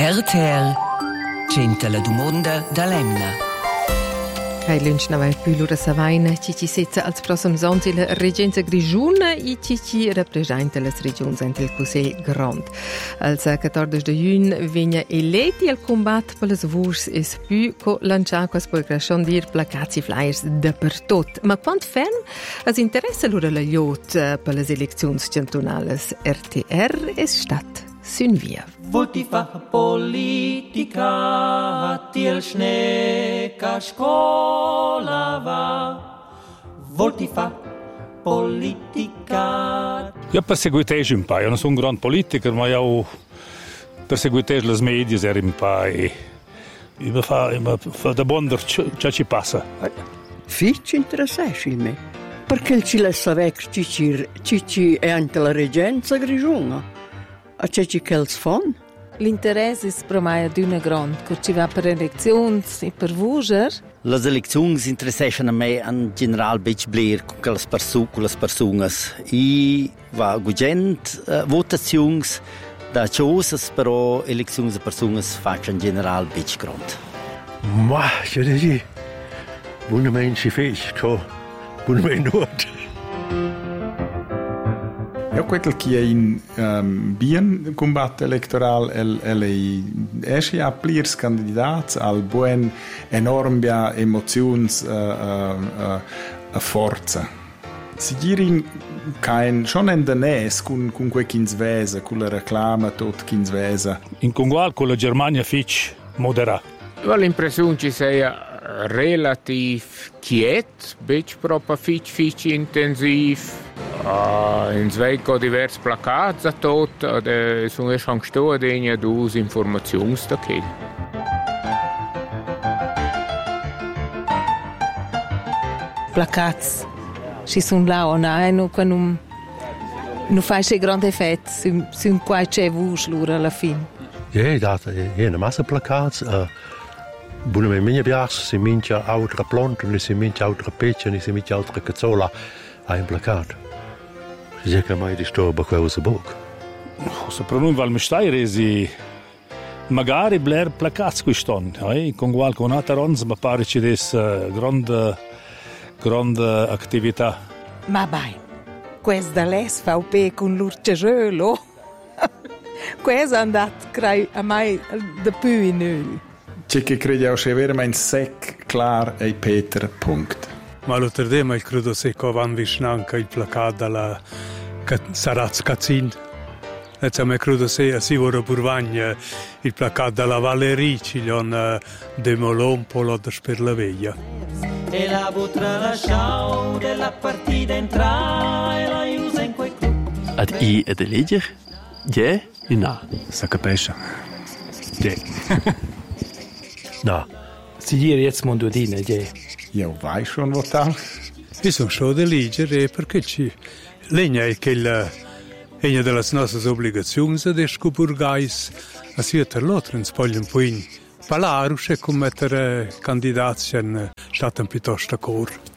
RTR C'entra la domanda da Lemna. Hai lunch na vai più l'ora savaina, ci sezza als prossim sonti la Regenza Grigiuna e ci rappresenta le regioni ante il Consiglio Grand. Al 14 de giugno vegna eletti al combat per le vurs e più co lanciacquas per grasciondir placati flyers dappertut. Ma quant ferm as interessa l'ora la iot per le elezioni cantonali RTR è stat sun via. Volti fa politica, til schnee a scuola va. Volti fa politica. Io perseguitevo un po', io non sono un grande politico, ma io perseguitevo le medie un po' e mi fa da buono ciò ci passa. Fitch interessasci me, perché ci lascia vecchio ci è anche la Regenza Grigiuna. A c'è che els fan? L'interesse è per me di una grande, che ci va per elezioni e per voger. Le elezioni interessano a me in generale ben bler con le persone. I va gugent votazioni da cose, però elezioni di persone faccio in generale ben grande. Ma, io dico, buona mente fece, buona mente. Ja, quel che è in bien combat elettoral esce a pliers candidats al buen enorm bia emotions a forza. Si girin kein schon en danes con quei kinsvese, con la reclama tot kinsvese. In Congual con la Germania fitch modera. Ho l'impressione ci sia relativ quiet, bec proprio fitch intensiv. In Zweig diversi placati a tot, sono anche stati due informazioni da che. Placati, ci sono là o no, quando non fa grande effetto, sono qua c'è voce loro alla fine. Una massa placati. Buona mia piace, si mincia altre piante, si mincia altre pecce, si mincia altre cazzola a un placato. Si dice che mai disturba questa bocca. Se per noi val mestairesi magari bler placats quest'anno, con qualcun ronz ma pare ci des grande attività. Ma vai, questa l'SVP con l'urcegelo. Questa è andata a mai da più in noi. C'è che crediamo che veramente sec, clar e Peter, punct. Ma l'altro giorno credo che van vicino il placato dalla Saraz Cazzin. E credo che si vorrà purvagna il placato dalla Valerie, ci hanno demolò un po' l'odda per la veglia. E la butra lasciò della partita entrare e la usa in quel club. Ad I ed eleger? Ja e no? Sa capisce. Ja. No. Si dire jetzt mondodine, ja. Io vai schon votato. Io sono solo da leggere perché legna è che una delle nostre obbligazioni è scoprire a siete l'altro in spoglio un po' in Palarus e come mettere candidati in stato piuttosto corto.